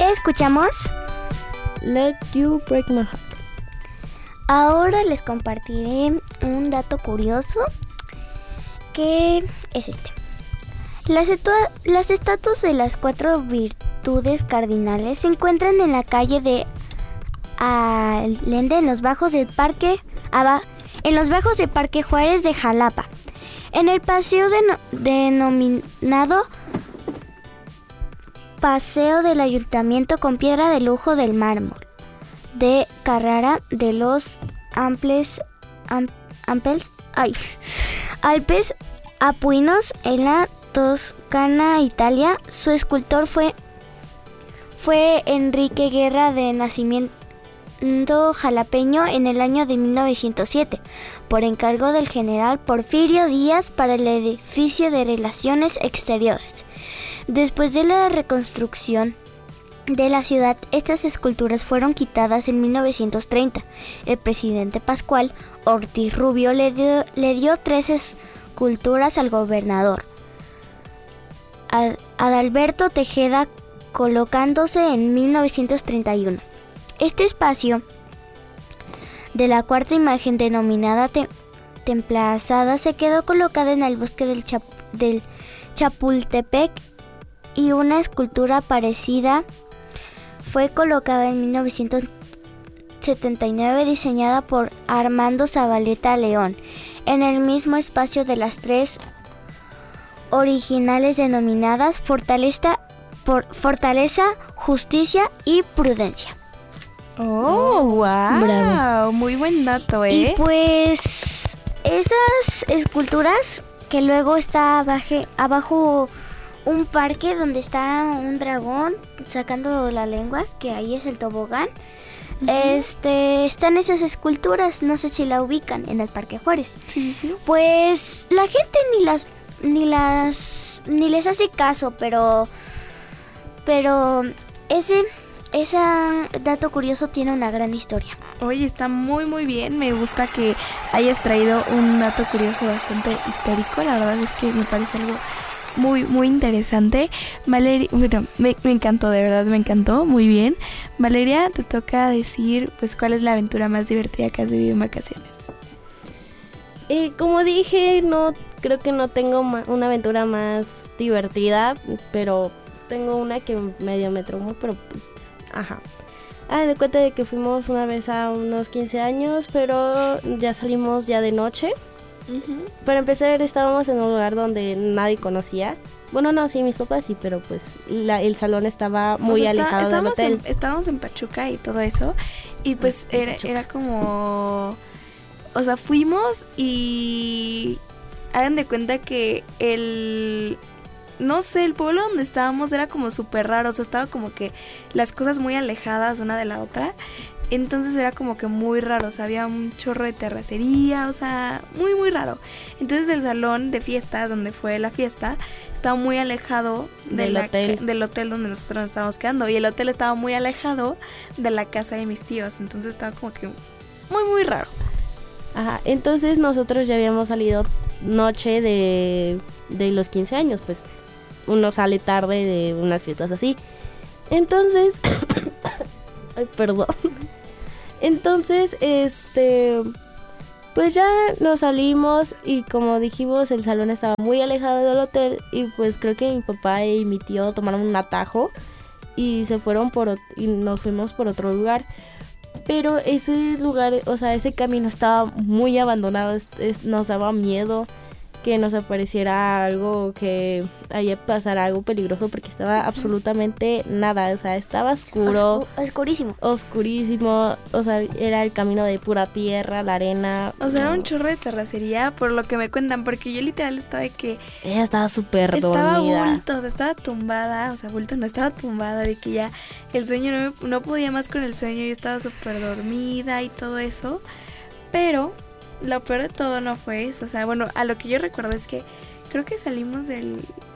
escuchamos Let You Break My Heart. Ahora les compartiré un dato curioso que es este. Las estatuas de las 4 virtudes cardinales se encuentran en la calle de Allende, en los bajos del Parque Juárez de Jalapa, en el paseo denominado Paseo del Ayuntamiento, con piedra de lujo del mármol de Carrara de los Alpes Apuinos, en la Toscana, Italia. Su escultor fue Enrique Guerra, de nacimiento jalapeño, en el año de 1907, por encargo del general Porfirio Díaz, para el edificio de Relaciones Exteriores. Después de la reconstrucción de la ciudad, estas esculturas fueron quitadas en 1930. El presidente Pascual Ortiz Rubio le dio 3 esculturas al gobernador Adalberto Tejeda, colocándose en 1931. Este espacio de la cuarta imagen, denominada Templazada, se quedó colocada en el bosque del Chapultepec, y una escultura parecida fue colocada en 1979, diseñada por Armando Zabaleta León, en el mismo espacio de las 3 originales, denominadas Fortaleza, Justicia y Prudencia. ¡Oh, wow! Bravo. Muy buen dato, ¿eh? Y pues esas esculturas, que luego está abajo un parque donde está un dragón sacando la lengua, que ahí es el tobogán. Están esas esculturas, no sé si la ubican, en el Parque Juárez. Sí. Pues la gente ni les hace caso, pero ese dato curioso tiene una gran historia. Oye, está muy muy bien. Me gusta que hayas traído un dato curioso bastante histórico. La verdad es que me parece algo muy muy interesante. Valeria, bueno, me encantó, de verdad me encantó. Muy bien. Valeria, te toca decir pues cuál es la aventura más divertida que has vivido en vacaciones. Como dije, creo que no tengo una aventura más divertida, pero tengo una que medio me traumó, pero pues, ajá. De cuenta de que fuimos una vez a unos 15 años, pero ya salimos ya de noche. Para empezar, estábamos en un lugar donde nadie conocía. Bueno, no, sí, mis papás sí, pero pues el salón estaba muy alejado del hotel. Estábamos en Pachuca y todo eso, y pues era como... O sea, fuimos y hagan de cuenta que no sé, el pueblo donde estábamos era como súper raro. O sea, estaba como que las cosas muy alejadas una de la otra. Entonces era como que muy raro. O sea, había un chorro de terracería. O sea, muy muy raro. Entonces el salón de fiestas donde fue la fiesta estaba muy alejado del hotel donde nosotros nos estábamos quedando. Y el hotel estaba muy alejado de la casa de mis tíos. Entonces estaba como que muy muy raro. Ajá, entonces nosotros ya habíamos salido noche de los 15 años, pues uno sale tarde de unas fiestas así. Entonces, ay, perdón. Entonces, pues ya nos salimos y como dijimos, el salón estaba muy alejado del hotel y pues creo que mi papá y mi tío tomaron un atajo y se fueron y nos fuimos por otro lugar. Pero ese lugar, o sea, ese camino estaba muy abandonado, nos daba miedo que nos apareciera algo, que haya pasara algo peligroso, porque estaba absolutamente nada, o sea, estaba oscuro. Oscurísimo, o sea, era el camino de pura tierra, la arena. O sea, era un chorro de terracería, por lo que me cuentan, porque yo literal estaba de que... Ella estaba súper dormida. Estaba bulto, o sea, estaba tumbada, o sea, bulto no, estaba tumbada, de que ya el sueño no podía más con el sueño, yo estaba súper dormida y todo eso, pero... Lo peor de todo no fue eso, o sea, bueno, a lo que yo recuerdo es que creo que salimos de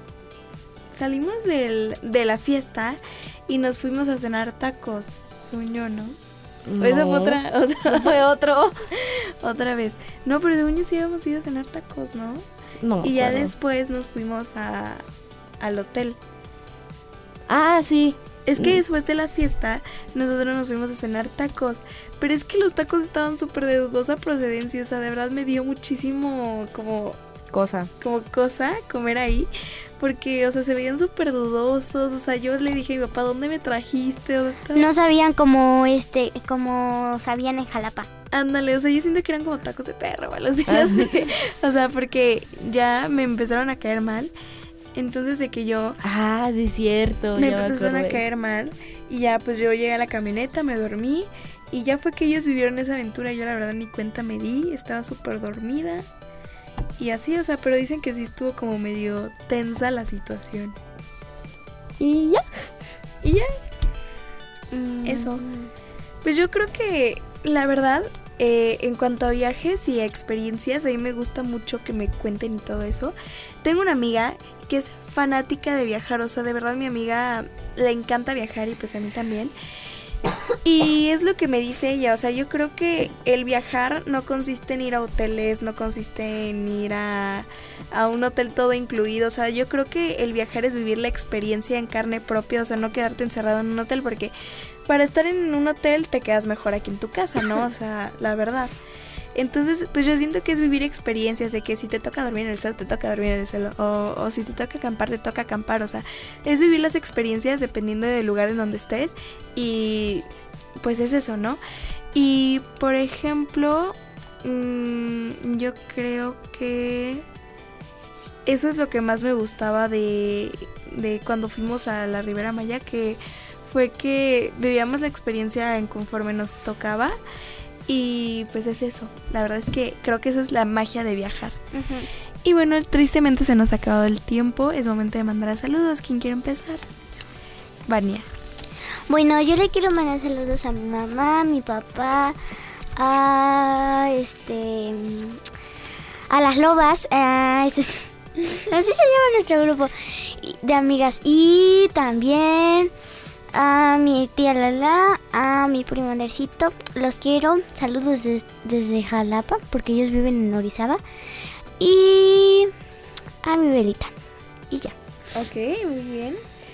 la fiesta y nos fuimos a cenar tacos, según yo, ¿no? No. Esa fue otra fue otro. Otra vez. No, pero según yo sí habíamos ido a cenar tacos, ¿no? No. Y ya después nos fuimos al hotel. Ah, sí. Es que después de la fiesta nosotros nos fuimos a cenar tacos, pero es que los tacos estaban súper de dudosa procedencia, o sea, de verdad me dio muchísimo como cosa comer ahí, porque, o sea, se veían súper dudosos, o sea, yo le dije a mi papá, ¿dónde me trajiste? O sea, No sabían como sabían en Jalapa. Ándale, o sea, yo siento que eran como tacos de perro o algo así, no sé. O sea, porque ya me empezaron a caer mal. Entonces de que yo... sí, cierto. Me empezaron a caer mal. Y ya pues yo llegué a la camioneta, me dormí. Y ya fue que ellos vivieron esa aventura. Yo la verdad ni cuenta me di. Estaba súper dormida. Y así, o sea, pero dicen que sí estuvo como medio tensa la situación. Y ya. Eso. Pues yo creo que la verdad, en cuanto a viajes y a experiencias, a mí me gusta mucho que me cuenten y todo eso. Tengo una amiga que es fanática de viajar, o sea, de verdad mi amiga le encanta viajar y pues a mí también. Y es lo que me dice ella, o sea, yo creo que el viajar no consiste en ir a hoteles, no consiste en ir a un hotel todo incluido, o sea, yo creo que el viajar es vivir la experiencia en carne propia, o sea, no quedarte encerrado en un hotel, porque para estar en un hotel te quedas mejor aquí en tu casa, ¿no? O sea, la verdad. Entonces, pues yo siento que es vivir experiencias, de que si te toca dormir en el suelo, te toca dormir en el suelo, o si te toca acampar, te toca acampar, o sea, es vivir las experiencias dependiendo del lugar en donde estés, y pues es eso, ¿no? Y, por ejemplo, yo creo que eso es lo que más me gustaba de cuando fuimos a la Riviera Maya, que fue que vivíamos la experiencia en conforme nos tocaba. Y pues es eso, la verdad es que creo que eso es la magia de viajar. Uh-huh. Y bueno, tristemente se nos ha acabado el tiempo, es momento de mandar saludos. ¿Quién quiere empezar? Vania. Bueno, yo le quiero mandar saludos a mi mamá, a mi papá, a las lobas, así se llama nuestro grupo de amigas, y también a mi tía Lala, a mi primo Nercito, los quiero, saludos desde Jalapa, porque ellos viven en Orizaba, y a mi velita, y ya. Ok, muy bien.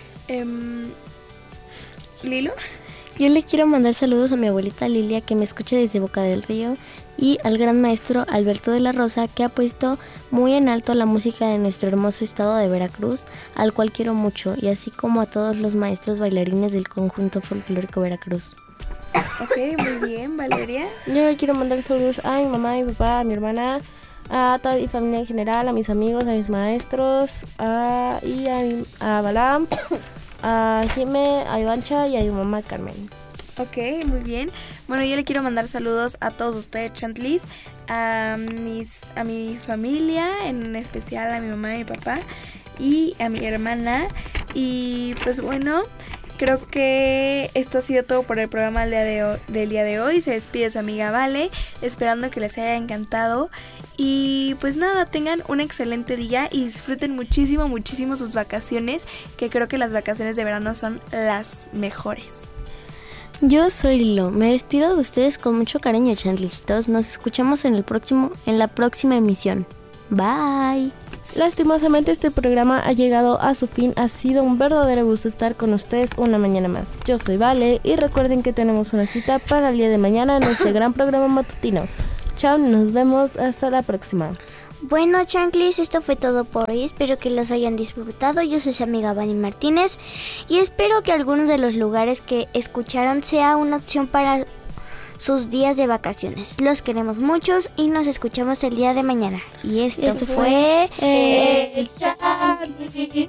¿Lilo? Yo le quiero mandar saludos a mi abuelita Lilia, que me escucha desde Boca del Río, y al gran maestro Alberto de la Rosa, que ha puesto muy en alto la música de nuestro hermoso estado de Veracruz, al cual quiero mucho, y así como a todos los maestros bailarines del conjunto folclórico Veracruz. Ok, muy bien, Valeria. Yo le quiero mandar saludos a mi mamá, a mi papá, a mi hermana, a toda mi familia en general, a mis amigos, a mis maestros, a Balam, a Jime, a Ivancha y a mi mamá Carmen. Ok, muy bien. Bueno, yo le quiero mandar saludos a todos ustedes, Chantlis, a mi familia, en especial a mi mamá y mi papá, y a mi hermana. Y pues bueno, creo que esto ha sido todo por el programa del día de hoy. Se despide su amiga Vale, esperando que les haya encantado. Y pues nada, tengan un excelente día y disfruten muchísimo, muchísimo sus vacaciones, que creo que las vacaciones de verano son las mejores. Yo soy Lilo, me despido de ustedes con mucho cariño, chantlicitos. Nos escuchamos en la próxima emisión. Bye. Lastimosamente este programa ha llegado a su fin. Ha sido un verdadero gusto estar con ustedes una mañana más. Yo soy Vale y recuerden que tenemos una cita para el día de mañana en este gran programa matutino. Chao, nos vemos hasta la próxima. Bueno, chanclis, esto fue todo por hoy. Espero que los hayan disfrutado. Yo soy su amiga Vani Martínez y espero que algunos de los lugares que escucharon sea una opción para sus días de vacaciones. Los queremos muchos y nos escuchamos el día de mañana. Y esto fue el Chanclis.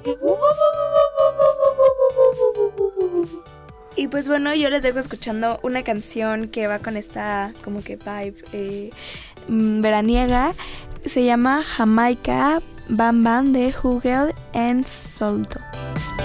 Y pues bueno, yo les dejo escuchando una canción que va con esta como que vibe veraniega. Se llama Jamaica Bam Bam de Hugel and Solto.